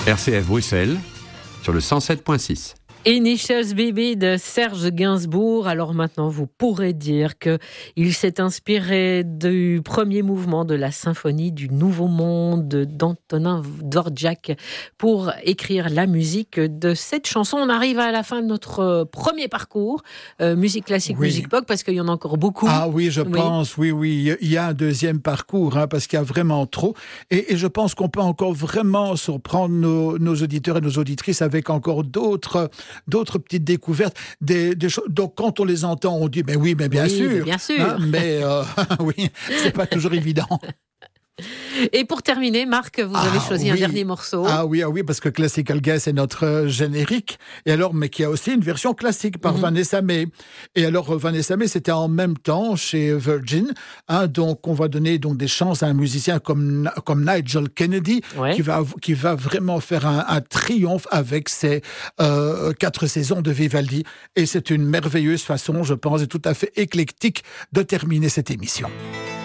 RCF Bruxelles, sur le 107.6. Initials Baby de Serge Gainsbourg. Alors maintenant, vous pourrez dire qu'il s'est inspiré du premier mouvement de la symphonie du Nouveau Monde d'Antonin Dvorak pour écrire la musique de cette chanson. On arrive à la fin de notre premier parcours, musique classique, musique pop, parce qu'il y en a encore beaucoup. Ah oui, je pense, oui. Il y a un deuxième parcours, parce qu'il y a vraiment trop. Et je pense qu'on peut encore vraiment surprendre nos auditeurs et nos auditrices avec encore d'autres petites découvertes, des choses. Donc quand on les entend, on dit mais bien sûr. Mais oui, c'est pas toujours évident. Et pour terminer, Marc, vous avez choisi un dernier morceau. Ah oui, parce que Classical Guest c'est notre générique. Et alors, mais qui a aussi une version classique par Vanessa May. Et alors, Vanessa May, c'était en même temps chez Virgin. Donc, on va donner des chances à un musicien comme Nigel Kennedy, qui va vraiment faire un triomphe avec ses 4 saisons de Vivaldi. Et c'est une merveilleuse façon, je pense, et tout à fait éclectique de terminer cette émission.